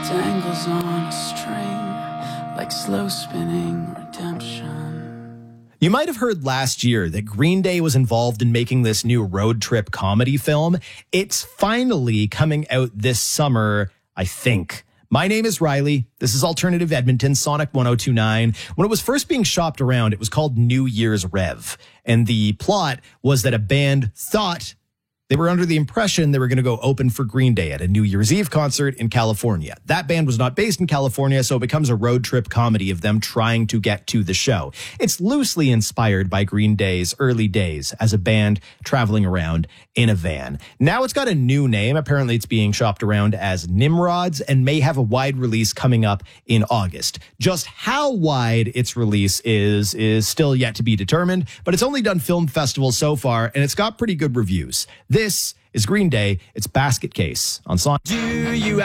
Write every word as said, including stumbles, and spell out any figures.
dangles on a string like slow spinning redemption. You might have heard last year that Green Day was involved in making this new road trip comedy film. It's finally coming out this summer, I think. My name is Riley. This is Alternative Edmonton, Sonic one oh two point nine. When it was first being shopped around, it was called New Year's Rev. And the plot was that a band thought they were under the impression they were going to go open for Green Day at a New Year's Eve concert in California. That band was not based in California, so it becomes a road trip comedy of them trying to get to the show. It's loosely inspired by Green Day's early days as a band traveling around in a van. Now it's got a new name. Apparently it's being shopped around as Nimrods and may have a wide release coming up in August. Just how wide its release is, is still yet to be determined, but it's only done film festivals so far, and it's got pretty good reviews. This is Green Day. It's Basket Case on Sonic. Do you